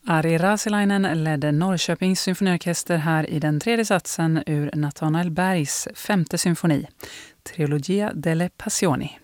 Ari Rasilainen ledde Norrköpings symfoniorkester här i den tredje satsen ur Nathanael Bergs femte symfoni, Trilogia delle Passioni.